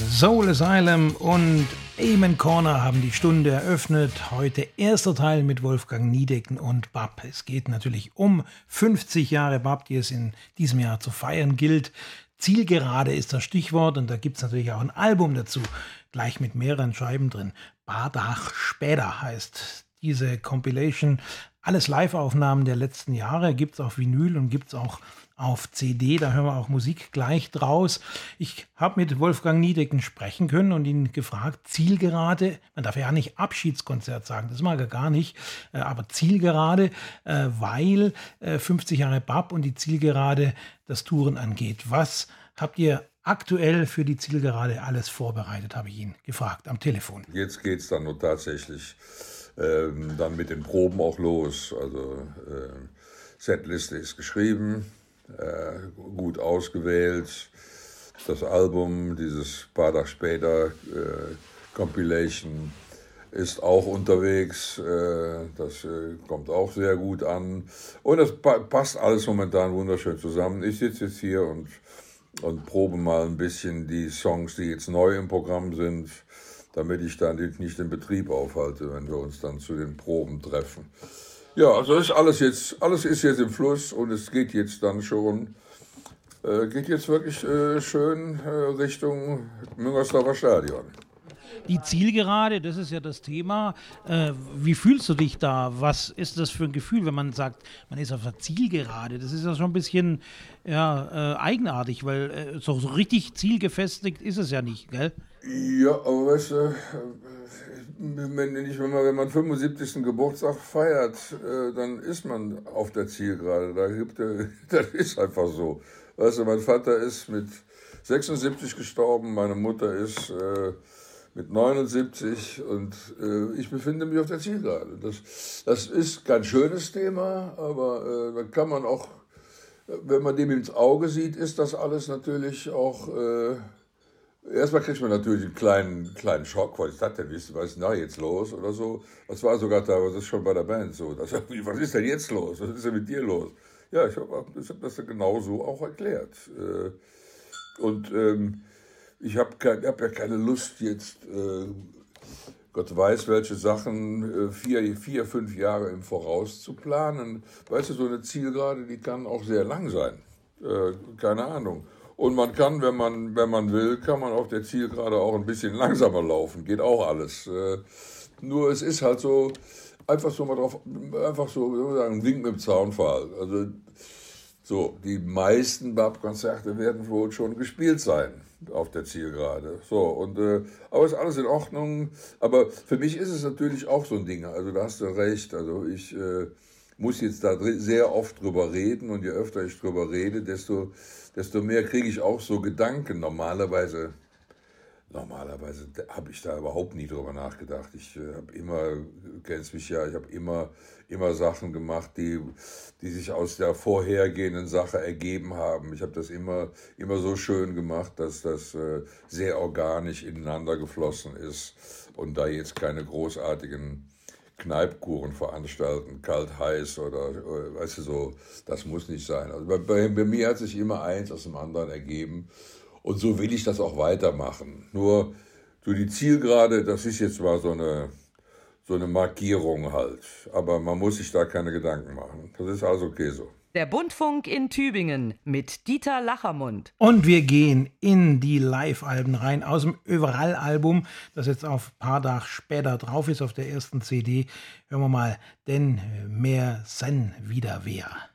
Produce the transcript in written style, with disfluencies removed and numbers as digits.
Soul Asylum und Amen Corner haben die Stunde eröffnet. Heute erster Teil mit Wolfgang Niedecken und BAP. Es geht natürlich um 50 Jahre BAP, die es in diesem Jahr zu feiern gilt. Zielgerade ist das Stichwort und da gibt es natürlich auch ein Album dazu, gleich mit mehreren Scheiben drin. Paar Tag später heißt diese Compilation. Alles Live-Aufnahmen der letzten Jahre gibt es auf Vinyl und gibt es auch auf CD, da hören wir auch Musik gleich draus. Ich habe mit Wolfgang Niedecken sprechen können und ihn gefragt, Zielgerade, man darf ja nicht Abschiedskonzert sagen, das mag er gar nicht, aber Zielgerade, weil 50 Jahre BAP und die Zielgerade das Touren angeht. Was habt ihr aktuell für die Zielgerade alles vorbereitet, habe ich ihn gefragt am Telefon. Jetzt geht es dann nur tatsächlich dann mit den Proben auch los. Also Setliste ist geschrieben, gut ausgewählt. Das Album, dieses paar Tage später Compilation, ist auch unterwegs. Das kommt auch sehr gut an. Und das passt alles momentan wunderschön zusammen. Ich sitze jetzt hier und probe mal ein bisschen die Songs, die jetzt neu im Programm sind, damit ich dann nicht den Betrieb aufhalte, wenn wir uns dann zu den Proben treffen. Ja, also alles ist jetzt im Fluss und es geht jetzt dann schon, geht jetzt wirklich schön Richtung Müngersdorfer Stadion. Die Zielgerade, das ist ja das Thema. Wie fühlst du dich da? Was ist das für ein Gefühl, wenn man sagt, man ist auf der Zielgerade? Das ist ja schon ein bisschen eigenartig, weil so richtig zielgefestigt ist es ja nicht, gell? Ja, aber weißt du, wenn man 75. Geburtstag feiert, dann ist man auf der Zielgerade. Das ist einfach so. Weißt du, mein Vater ist mit 76 gestorben, meine Mutter ist mit 79 und ich befinde mich auf der Zielgerade. Das ist kein schönes Thema, aber da kann man auch, wenn man dem ins Auge sieht, ist das alles natürlich auch, erstmal kriegt man natürlich einen kleinen Schock, was ist das denn, was ist da jetzt los oder so. Das war sogar teilweise schon bei der Band so. Was ist denn jetzt los, was ist denn mit dir los? Ja, ich hab das genau so auch erklärt. Ich hab ja keine Lust jetzt, Gott weiß welche Sachen 4-5 Jahre im Voraus zu planen. Weißt du, so eine Zielgerade, die kann auch sehr lang sein. Keine Ahnung. Und man kann, wenn man will, kann man auf der Zielgerade auch ein bisschen langsamer laufen. Geht auch alles. Nur es ist halt so, einfach so ein Wink mit dem Zaunpfahl. Also so, die meisten BAP-Konzerte werden wohl schon gespielt sein auf der Zielgerade. So, aber ist alles in Ordnung. Aber für mich ist es natürlich auch so ein Ding. Also da hast du recht. Also ich muss jetzt da sehr oft drüber reden und je öfter ich drüber rede, desto mehr kriege ich auch so Gedanken. Normalerweise habe ich da überhaupt nie drüber nachgedacht. Ich habe immer, du kennst mich ja, ich habe immer Sachen gemacht, die sich aus der vorhergehenden Sache ergeben haben. Ich habe das immer so schön gemacht, dass das sehr organisch ineinander geflossen ist und da jetzt keine großartigen Kneipkuren veranstalten, kalt, heiß oder weißt du so, das muss nicht sein. Also bei mir hat sich immer eins aus dem anderen ergeben und so will ich das auch weitermachen. Nur so die Zielgerade, das ist jetzt mal so eine Markierung halt, aber man muss sich da keine Gedanken machen. Das ist also okay so. Der Bundfunk in Tübingen mit Dieter Lachermund. Und wir gehen in die Live-Alben rein aus dem Überall-Album, das jetzt auf ein paar Tage später drauf ist, auf der ersten CD. Hören wir mal, denn mehr Sen wieder wer.